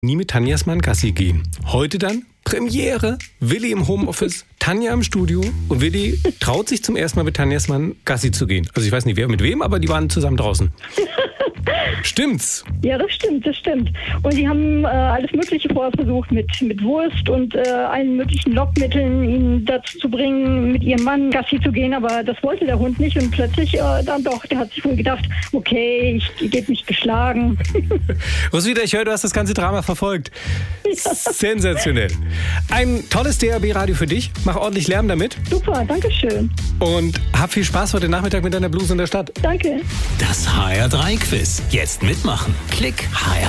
Nie mit Tanjas Mann Gassi gehen. Heute dann Premiere. Willi im Homeoffice, Tanja im Studio und Willi traut sich zum ersten Mal mit Tanjas Mann Gassi zu gehen. Also ich weiß nicht, wer mit wem, aber die waren zusammen draußen. Stimmt's? Ja, das stimmt. Und sie haben alles Mögliche vorher versucht, mit Wurst und allen möglichen Lockmitteln, ihn dazu zu bringen, mit ihrem Mann Gassi zu gehen, aber das wollte der Hund nicht und plötzlich dann doch, der hat sich wohl gedacht, okay, ich gebe mich geschlagen. Roswitha, ich höre, du hast das ganze Drama verfolgt. Ja. Sensationell. Ein tolles DAB-Radio für dich. Mach ordentlich Lärm damit. Super, danke schön. Und hab viel Spaß heute Nachmittag mit deiner Bluse in der Stadt. Danke. Das HR3-Quiz. Jetzt mitmachen. Klick HR3.